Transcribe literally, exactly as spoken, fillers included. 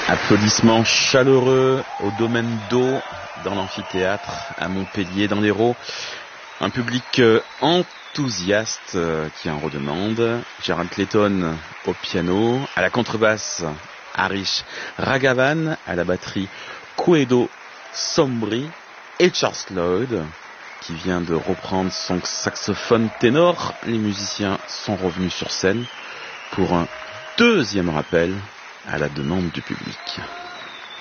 Applaudissements chaleureux au domaine d'eau dans l'amphithéâtre à Montpellier, dans l'Hérault. Un public enthousiaste qui en redemande. Gerald Clayton au piano, à la contrebasse Harish Raghavan, à la batterie Kwedo Sombri et Charles Lloyd qui vient de reprendre son saxophone ténor. Les musiciens sont revenus sur scène pour un deuxième rappel à la demande du public.